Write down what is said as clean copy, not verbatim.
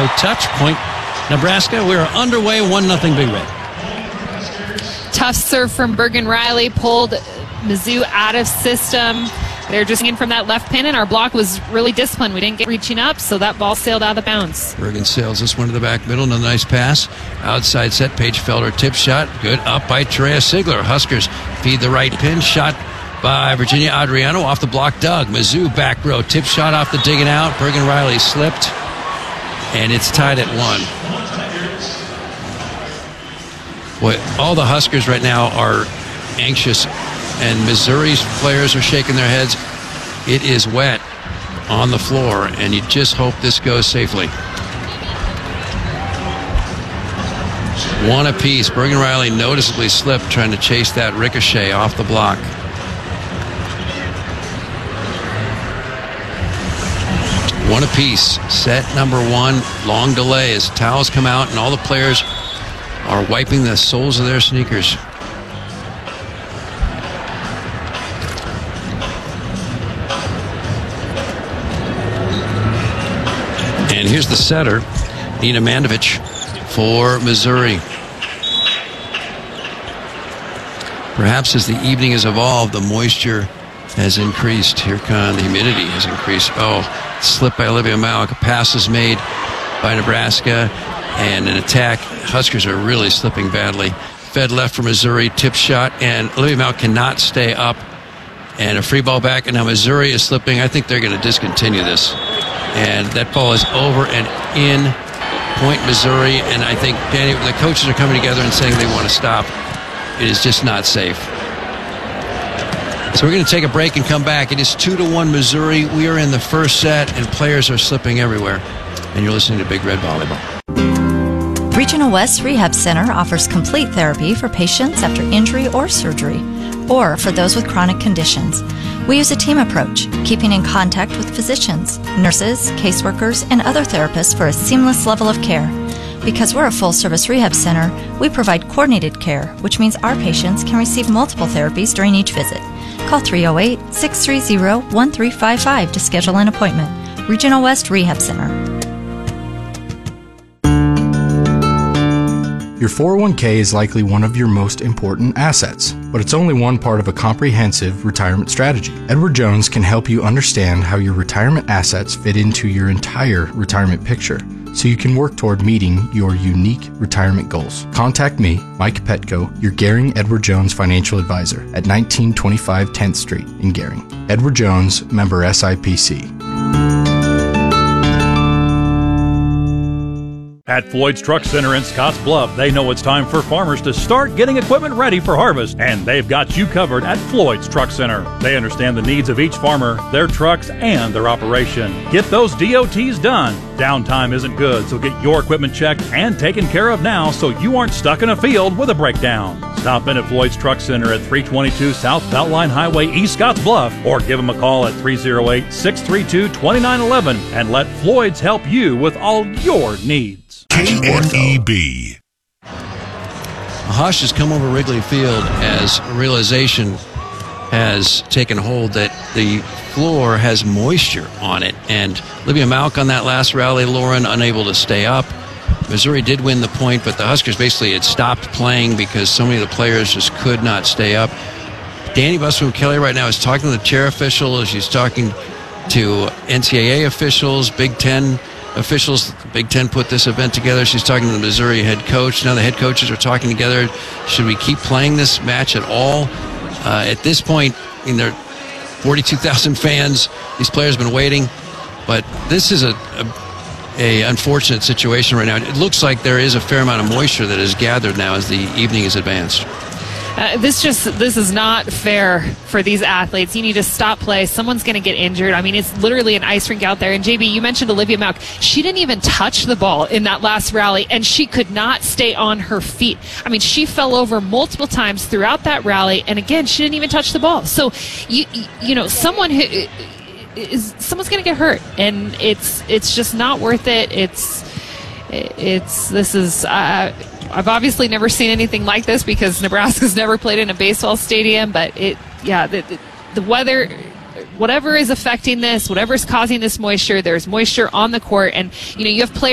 no touch. Point Nebraska. We're underway, 1-0 Big Red. Tough serve from Bergen Riley, pulled Mizzou out of system. They're just in from that left pin, and our block was really disciplined. We didn't get reaching up, so that ball sailed out of bounds. Bergen sails this one to the back middle. Another nice pass. Outside set, Paige Felder tip shot. Good up by Terea Sigler. Huskers feed the right pin. Shot by Virginia Adriano off the block. Doug. Mizzou back row. Tip shot off the digging out. Bergen Riley slipped, and it's tied at 1. Boy, all the Huskers right now are anxious, and Missouri's players are shaking their heads. It is wet on the floor, and you just hope this goes safely. 1 apiece. Bergen Riley noticeably slipped trying to chase that ricochet off the block. One apiece. Set number 1. Long delay as towels come out, and all the players are wiping the soles of their sneakers. And here's the setter, Nina Mandovich for Missouri. Perhaps as the evening has evolved, the moisture has increased. Here comes the humidity has increased. Oh, slip by Olivia Mauck. A pass is made by Nebraska, and an attack. Huskers are really slipping badly. Fed left for Missouri, tip shot, and Olivia Mauck cannot stay up. And a free ball back, and now Missouri is slipping. I think they're going to discontinue this. And that ball is over and in. Point Missouri, and I think Danny, the coaches are coming together and saying they want to stop. It is just not safe. So we're going to take a break and come back. It is 2-1 Missouri. We are in the first set, and players are slipping everywhere. And you're listening to Big Red Volleyball. Regional West Rehab Center offers complete therapy for patients after injury or surgery, or for those with chronic conditions. We use a team approach, keeping in contact with physicians, nurses, caseworkers, and other therapists for a seamless level of care. Because we're a full-service rehab center, we provide coordinated care, which means our patients can receive multiple therapies during each visit. Call 308-630-1355 to schedule an appointment. Regional West Rehab Center. Your 401k is likely one of your most important assets, but it's only one part of a comprehensive retirement strategy. Edward Jones can help you understand how your retirement assets fit into your entire retirement picture, so you can work toward meeting your unique retirement goals. Contact me, Mike Petko, your Gehring Edward Jones financial advisor at 1925 10th Street in Gehring. Edward Jones, member SIPC. At Floyd's Truck Center in Scotts Bluff, they know it's time for farmers to start getting equipment ready for harvest, and they've got you covered at Floyd's Truck Center. They understand the needs of each farmer, their trucks, and their operation. Get those DOTs done. Downtime isn't good, so get your equipment checked and taken care of now so you aren't stuck in a field with a breakdown. Stop in at Floyd's Truck Center at 322 South Beltline Highway, East Scotts Bluff, or give them a call at 308-632-2911 and let Floyd's help you with all your needs. KNEB. A hush has come over Wrigley Field as a realization has taken hold that the floor has moisture on it. And Olivia Mauck on that last rally, Lauren unable to stay up. Missouri did win the point, but the Huskers basically had stopped playing because so many of the players just could not stay up. Danny Busman-Kelly right now is talking to the chair official. She's talking to NCAA officials, Big Ten officials. Big Ten put this event together. She's talking to the Missouri head coach. Now the head coaches are talking together. Should we keep playing this match at all? At this point, I mean, there are 42,000 fans. These players have been waiting. But this is a unfortunate situation right now. It looks like there is a fair amount of moisture that is gathered now as the evening is advanced. This is not fair for these athletes. You need to stop play. Someone's going to get injured. I mean, it's literally an ice rink out there. And JB, you mentioned Olivia Mauck. She didn't even touch the ball in that last rally, and she could not stay on her feet. I mean, she fell over multiple times throughout that rally, and again, she didn't even touch the ball. So, you know, someone's going to get hurt, and it's just not worth it. I've obviously never seen anything like this because Nebraska's never played in a baseball stadium, but the weather, whatever is affecting this, whatever is causing this moisture, there's moisture on the court, and you have players